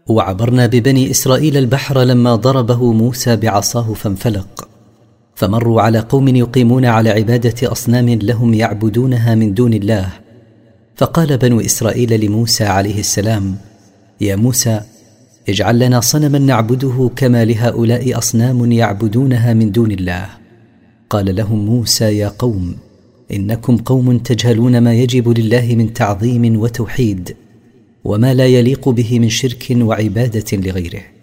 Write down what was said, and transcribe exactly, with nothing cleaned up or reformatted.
وعبرنا ببني إسرائيل البحر لما ضربه موسى بعصاه فانفلق، فمروا على قوم يقيمون على عبادة أصنام لهم يعبدونها من دون الله. فقال بنو إسرائيل لموسى عليه السلام: يا موسى، اجعل لنا صنما نعبده كما لهؤلاء أصنام يعبدونها من دون الله. قال لهم موسى: يا قوم، إنكم قوم تجهلون ما يجب لله من تعظيم وتوحيد، وما لا يليق به من شرك وعبادة لغيره.